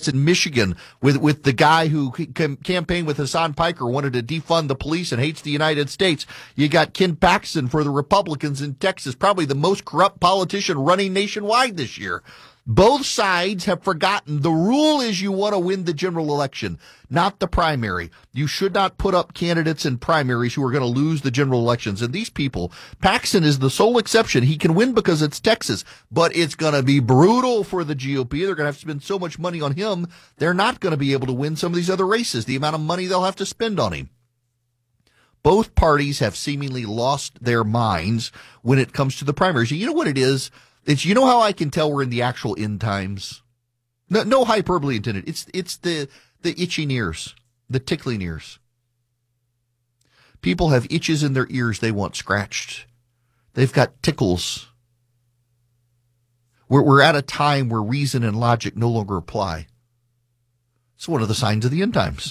candidates in Michigan with the guy who campaigned with Hassan Piker, wanted to defund the police and hates the United States. You got Ken Paxton for the Republicans in Texas, probably the most corrupt politician running nationwide this year. Both sides have forgotten the rule is you want to win the general election, not the primary. You should not put up candidates in primaries who are going to lose the general elections. And these people, Paxton is the sole exception. He can win because it's Texas, but it's going to be brutal for the GOP. They're going to have to spend so much money on him. They're not going to be able to win some of these other races, the amount of money they'll have to spend on him. Both parties have seemingly lost their minds when it comes to the primaries. You know what it is? You know how I can tell we're in the actual end times? No hyperbole intended. It's the itching ears, the tickling ears. People have itches in their ears they want scratched. They've got tickles. We're at a time where reason and logic no longer apply. It's one of the signs of the end times.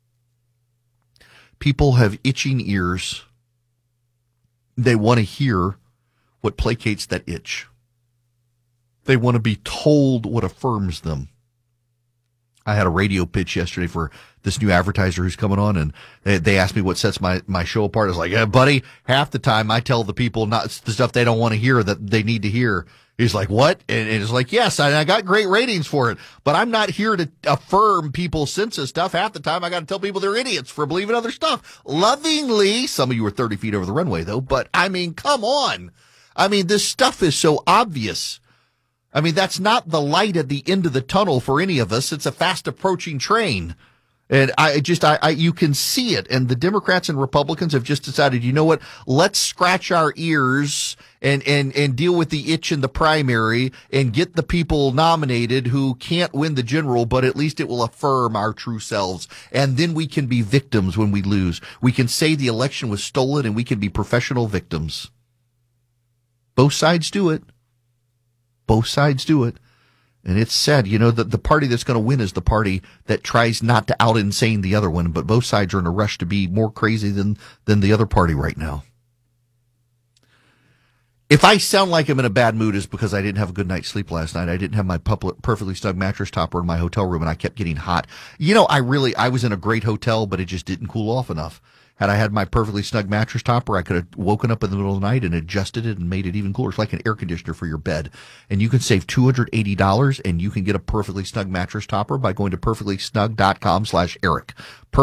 People have itching ears. They want to hear what placates that itch. They want to be told what affirms them. I had a radio pitch yesterday for this new advertiser who's coming on, and they asked me what sets my show apart. I was like, yeah, buddy, half the time I tell the people not the stuff they don't want to hear that they need to hear. He's like, what? And it's like, yes, I got great ratings for it, but I'm not here to affirm people's sense of stuff. Half the time I got to tell people they're idiots for believing other stuff. Lovingly, some of you were 30 feet over the runway, though, but I mean, come on. I mean, this stuff is so obvious. I mean, that's not the light at the end of the tunnel for any of us. It's a fast approaching train. And you can see it. And the Democrats and Republicans have just decided, you know what? Let's scratch our ears and deal with the itch in the primary and get the people nominated who can't win the general, but at least it will affirm our true selves. And then we can be victims when we lose. We can say the election was stolen and we can be professional victims. Both sides do it. Both sides do it. And it's sad, you know, that the party that's going to win is the party that tries not to out-insane the other one, but both sides are in a rush to be more crazy than the other party right now. If I sound like I'm in a bad mood, it's because I didn't have a good night's sleep last night. I didn't have my perfectly snug mattress topper in my hotel room, and I kept getting hot. You know, I was in a great hotel, but it just didn't cool off enough. Had I had my perfectly snug mattress topper, I could have woken up in the middle of the night and adjusted it and made it even cooler. It's like an air conditioner for your bed. And you can save $280 and you can get a perfectly snug mattress topper by going to perfectlysnug.com/Eric.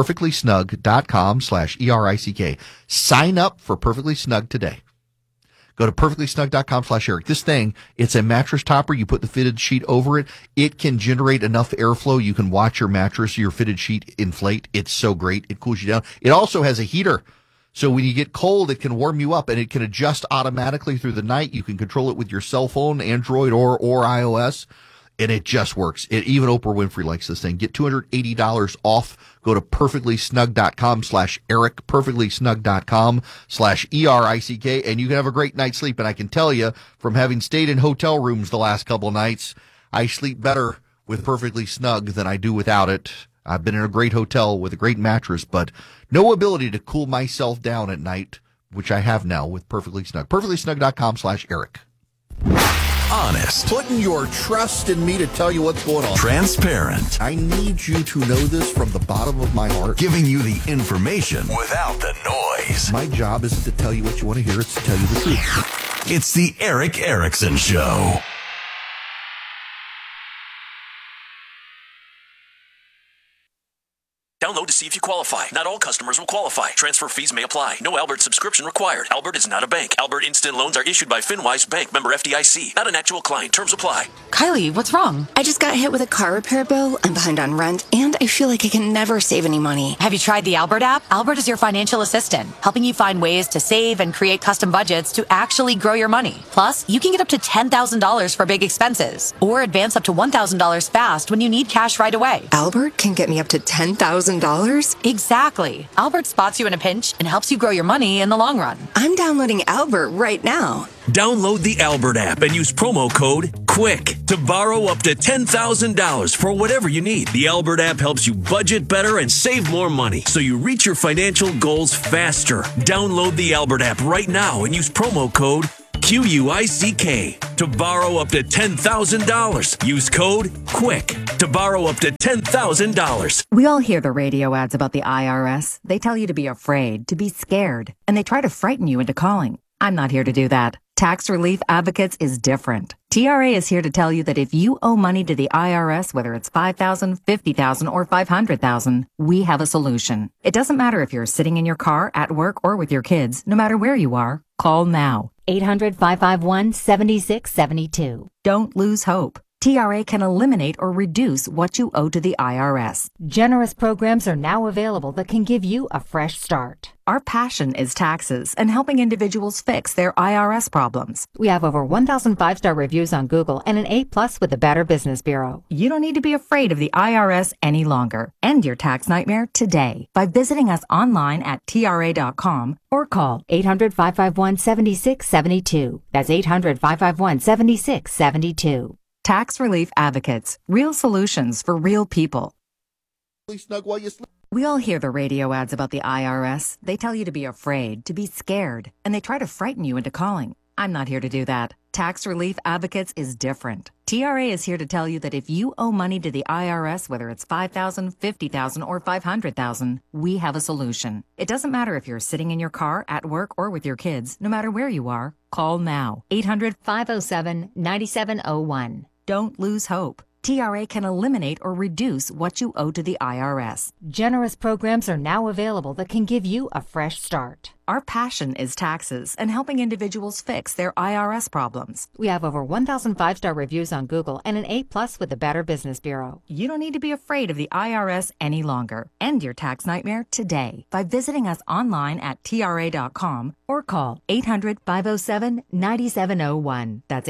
perfectlysnug.com/ERICK. Sign up for Perfectly Snug today. Go to perfectlysnug.com/Eric. This thing, it's a mattress topper. You put the fitted sheet over it. It can generate enough airflow. You can watch your mattress, your fitted sheet inflate. It's so great. It cools you down. It also has a heater. So when you get cold, it can warm you up, and it can adjust automatically through the night. You can control it with your cell phone, Android or iOS. And it just works. Even Oprah Winfrey likes this thing. Get $280 off. Go to perfectlysnug.com/Eric, perfectlysnug.com/ERICK, and you can have a great night's sleep. And I can tell you, from having stayed in hotel rooms the last couple of nights, I sleep better with Perfectly Snug than I do without it. I've been in a great hotel with a great mattress, but no ability to cool myself down at night, which I have now with Perfectly Snug. perfectlysnug.com/Eric. Honest. Putting your trust in me to tell you what's going on. Transparent. I need you to know this from the bottom of my heart. Giving you the information without the noise. My job isn't to tell you what you want to hear, it's to tell you the truth. It's the Erick Erickson Show. Download to see if you qualify. Not all customers will qualify. Transfer fees may apply. No Albert subscription required. Albert is not a bank. Albert Instant Loans are issued by FinWise Bank, member FDIC. Not an actual client. Terms apply. Kylie, what's wrong? I just got hit with a car repair bill. I'm behind on rent, and I feel like I can never save any money. Have you tried the Albert app? Albert is your financial assistant, helping you find ways to save and create custom budgets to actually grow your money. Plus, you can get up to $10,000 for big expenses, or advance up to $1,000 fast when you need cash right away. Albert can get me up to $10,000? Exactly. Albert spots you in a pinch and helps you grow your money in the long run. I'm downloading Albert right now. Download the Albert app and use promo code QUICK to borrow up to $10,000 for whatever you need. The Albert app helps you budget better and save more money so you reach your financial goals faster. Download the Albert app right now and use promo code QUICK, to borrow up to $10,000. Use code QUICK to borrow up to $10,000. We all hear the radio ads about the IRS. They tell you to be afraid, to be scared, and they try to frighten you into calling. I'm not here to do that. Tax Relief Advocates is different. TRA is here to tell you that if you owe money to the IRS, whether it's $5,000, $50,000, or $500,000, we have a solution. It doesn't matter if you're sitting in your car, at work, or with your kids. No matter where you are, call now. 800-551-7672. Don't lose hope. TRA can eliminate or reduce what you owe to the IRS. Generous programs are now available that can give you a fresh start. Our passion is taxes and helping individuals fix their IRS problems. We have over 1,000 five-star reviews on Google and an A+ with the Better Business Bureau. You don't need to be afraid of the IRS any longer. End your tax nightmare today by visiting us online at TRA.com Or call 800-551-7672. That's 800-551-7672. Tax Relief Advocates. Real solutions for real people. We all hear the radio ads about the IRS. They tell you to be afraid, to be scared, and they try to frighten you into calling. I'm not here to do that. Tax Relief Advocates is different. TRA is here to tell you that if you owe money to the IRS, whether it's $5,000, $50,000, or $500,000, we have a solution. It doesn't matter if you're sitting in your car, at work, or with your kids. No matter where you are, call now. 800-507-9701. Don't lose hope. TRA can eliminate or reduce what you owe to the IRS. Generous programs are now available that can give you a fresh start. Our passion is taxes and helping individuals fix their IRS problems. We have over 1,000 five-star reviews on Google and an A+ with the Better Business Bureau. You don't need to be afraid of the IRS any longer. End your tax nightmare today by visiting us online at TRA.com or call 800-507-9701. That's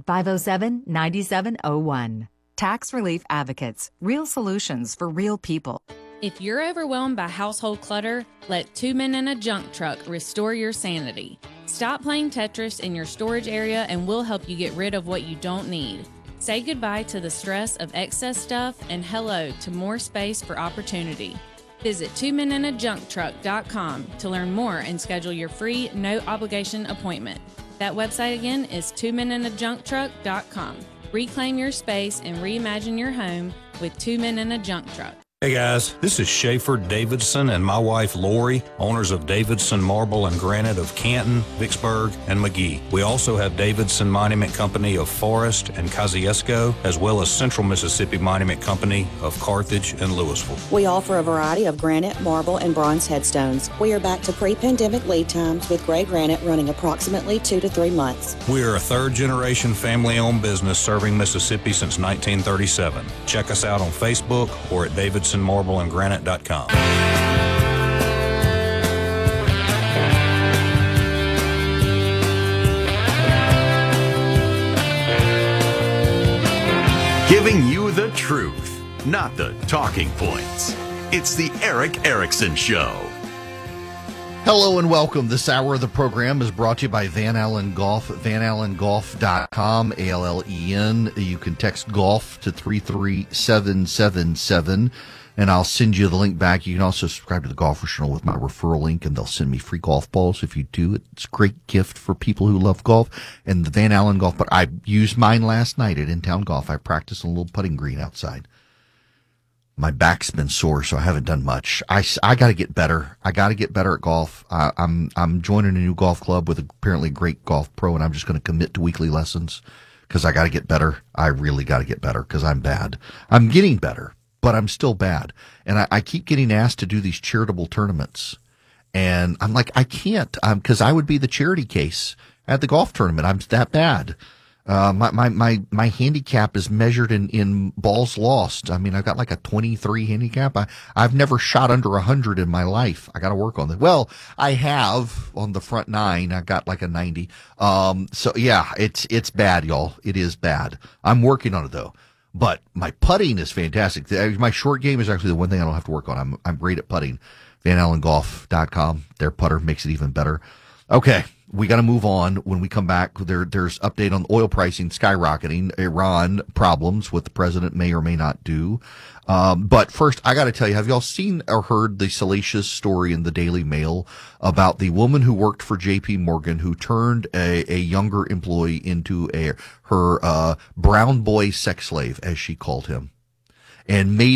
800-507-9701. Tax Relief Advocates. Real solutions for real people. If you're overwhelmed by household clutter, let Two Men in a Junk Truck restore your sanity. Stop playing Tetris in your storage area and we'll help you get rid of what you don't need. Say goodbye to the stress of excess stuff and hello to more space for opportunity. Visit twomeninajuncktruck.com to learn more and schedule your free, no-obligation appointment. That website again is twomeninajuncktruck.com. Reclaim your space and reimagine your home with Two Men in a Junk Truck. Hey guys, this is Schaefer Davidson and my wife Lori, owners of Davidson Marble and Granite of Canton, Vicksburg, and McGee. We also have Davidson Monument Company of Forest and Kosciuszko, as well as Central Mississippi Monument Company of Carthage and Louisville. We offer a variety of granite, marble, and bronze headstones. We are back to pre-pandemic lead times with gray granite running approximately 2 to 3 months. We are a third-generation family-owned business serving Mississippi since 1937. Check us out on Facebook or at DavidsonMarbleandGranite.com. Giving you the truth, not the talking points. It's the Eric Erickson Show. Hello and welcome. This hour of the program is brought to you by Van Allen Golf, vanallengolf.com, ALLEN. You can text golf to 33777, and I'll send you the link back. You can also subscribe to the Golfers Journal with my referral link, and they'll send me free golf balls if you do. It's a great gift for people who love golf. And the Van Allen Golf, but I used mine last night at In-Town Golf. I practiced on a little putting green outside. My back's been sore, so I haven't done much. I got to get better. I got to get better at golf. I'm joining a new golf club with apparently a great golf pro, and I'm just going to commit to weekly lessons because I got to get better. I really got to get better because I'm bad. I'm getting better, but I'm still bad. And I keep getting asked to do these charitable tournaments, and I'm like, I can't, because I would be the charity case at the golf tournament. I'm that bad. My handicap is measured in balls lost. I mean, I've got like a 23 handicap. I've never shot under 100 in my life. I got to work on that. Well, I have on the front 9. I got like a 90. So yeah, it's bad, y'all. It is bad. I'm working on it though. But my putting is fantastic. My short game is actually the one thing I don't have to work on. I'm great at putting. VanAllenGolf.com. Their putter makes it even better. Okay, we got to move on. When we come back, there's update on oil pricing skyrocketing, Iran problems, what the president may or may not do. But first, I got to tell you, have y'all seen or heard the salacious story in the Daily Mail about the woman who worked for J.P. Morgan who turned a younger employee into her brown boy sex slave, as she called him, and made